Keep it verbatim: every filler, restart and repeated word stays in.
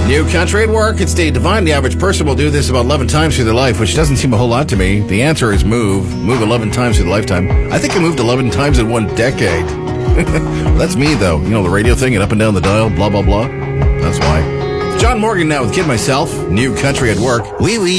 New country at work. It's Dave Devine. The average person will do this about eleven times through their life, which doesn't seem a whole lot to me. The answer is move. Move eleven times through the lifetime. I think I moved eleven times in one decade. That's me, though. You know, the radio thing and up and down the dial, blah, blah, blah. That's why. John Morgan now with Kid Myself. New country at work. Wee wee.